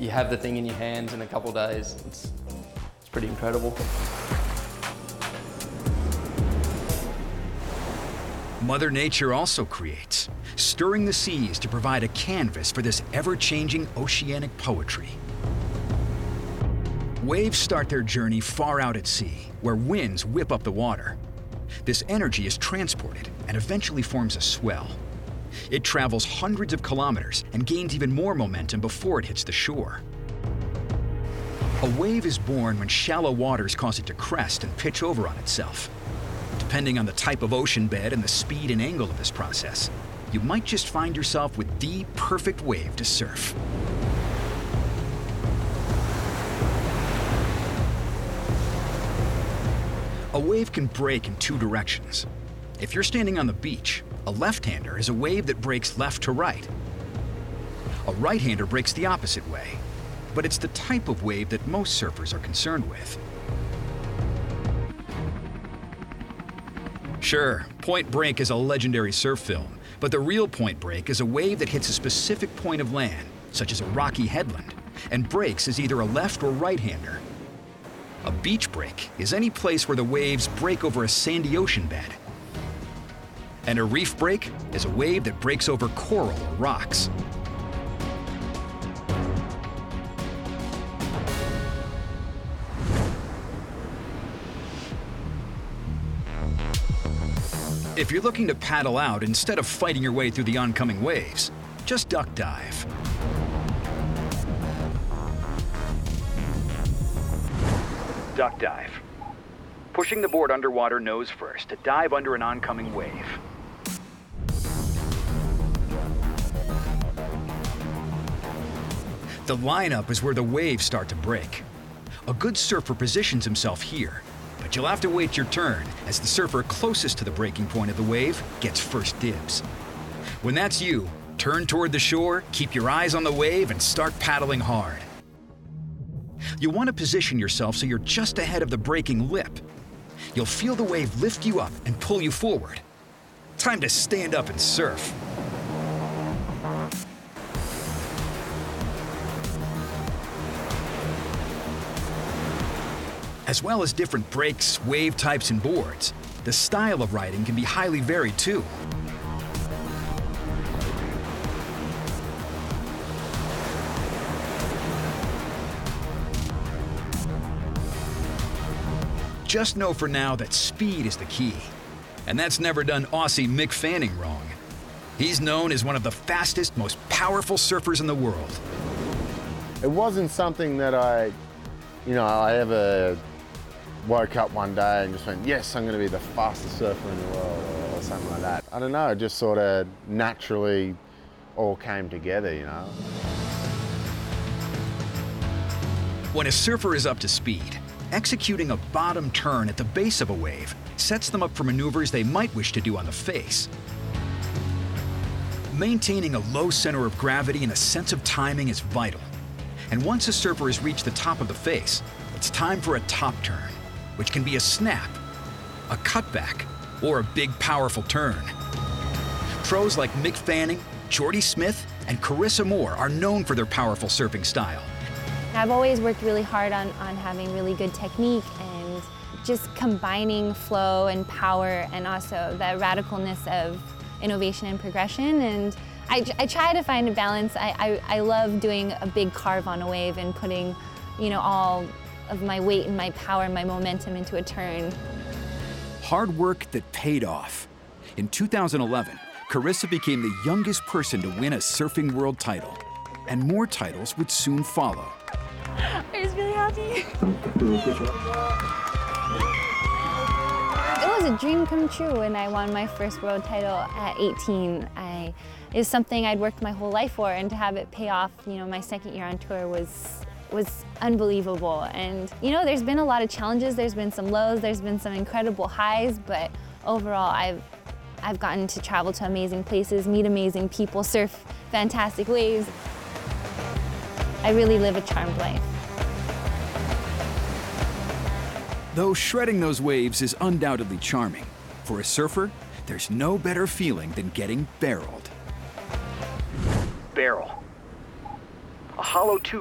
you have the thing in your hands in a couple of days. It's pretty incredible. Mother Nature also creates, stirring the seas to provide a canvas for this ever-changing oceanic poetry. Waves start their journey far out at sea, where winds whip up the water. This energy is transported and eventually forms a swell. It travels hundreds of kilometers and gains even more momentum before it hits the shore. A wave is born when shallow waters cause it to crest and pitch over on itself. Depending on the type of ocean bed and the speed and angle of this process, you might just find yourself with the perfect wave to surf. A wave can break in two directions. If you're standing on the beach, a left-hander is a wave that breaks left to right. A right-hander breaks the opposite way, but it's the type of wave that most surfers are concerned with. Sure, Point Break is a legendary surf film, but the real Point Break is a wave that hits a specific point of land, such as a rocky headland, and breaks as either a left or right-hander. A beach break is any place where the waves break over a sandy ocean bed. And a reef break is a wave that breaks over coral or rocks. If you're looking to paddle out instead of fighting your way through the oncoming waves, just duck dive. Duck dive. Pushing the board underwater nose first to dive under an oncoming wave. The lineup is where the waves start to break. A good surfer positions himself here, but you'll have to wait your turn as the surfer closest to the breaking point of the wave gets first dibs. When that's you, turn toward the shore, keep your eyes on the wave, and start paddling hard. You'll want to position yourself so you're just ahead of the breaking lip. You'll feel the wave lift you up and pull you forward. Time to stand up and surf. As well as different breaks, wave types, and boards, the style of riding can be highly varied too. Just know for now that speed is the key. And that's never done Aussie Mick Fanning wrong. He's known as one of the fastest, most powerful surfers in the world. It wasn't something that I ever woke up one day and just went, yes, I'm going to be the fastest surfer in the world, or something like that. I don't know, it just sort of naturally all came together, you know. When a surfer is up to speed, executing a bottom turn at the base of a wave sets them up for maneuvers they might wish to do on the face. Maintaining a low center of gravity and a sense of timing is vital. And once a surfer has reached the top of the face, it's time for a top turn, which can be a snap, a cutback, or a big, powerful turn. Pros like Mick Fanning, Jordy Smith, and Carissa Moore are known for their powerful surfing style. I've always worked really hard on having really good technique and just combining flow and power and also the radicalness of innovation and progression. And I try to find a balance. I love doing a big carve on a wave and putting, all of my weight and my power and my momentum into a turn. Hard work that paid off. In 2011, Carissa became the youngest person to win a Surfing World title, and more titles would soon follow. I'm just really happy. It was a dream come true when I won my first world title at 18. It was something I'd worked my whole life for, and to have it pay off, my second year on tour was unbelievable. And there's been a lot of challenges, there's been some lows, there's been some incredible highs, but overall I've gotten to travel to amazing places, meet amazing people, surf fantastic waves. I really live a charmed life. Though shredding those waves is undoubtedly charming, for a surfer, there's no better feeling than getting barreled. Barrel. A hollow tube